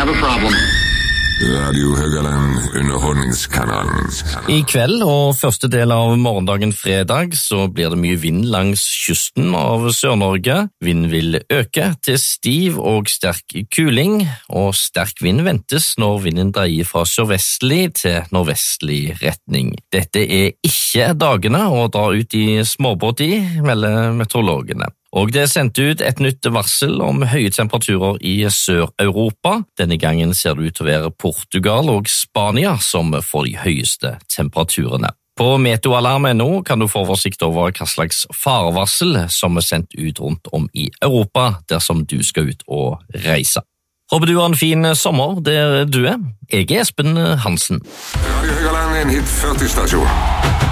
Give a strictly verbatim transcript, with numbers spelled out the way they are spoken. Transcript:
have a problem. Radio Høgaland, underholdningskanalen. I kveld og første del av morgendagen fredag så blir det mye vind langs kysten av Sør-Norge. Vind vil øke til stiv og sterk kuling, og sterk vind ventes når vinden dreier fra sørvestlig til nordvestlig retning. Dette er ikke dagene å dra ut i småbåt i, melder meteorologene. Og det er sendt ut et nytt varsel om høye temperaturer i Sør-Europa. Denne gangen ser det ut til å være Portugal og Spania som får de høyeste temperaturene. På meteoalarm punktum no kan du få oversikt over hva slags farevarsel som er sendt ut rundt om i Europa dersom du skal ut og reise. Håper du har en fin sommer der du er. Jeg er Espen Hansen. Radio Høgaland er en hit førti stasjon.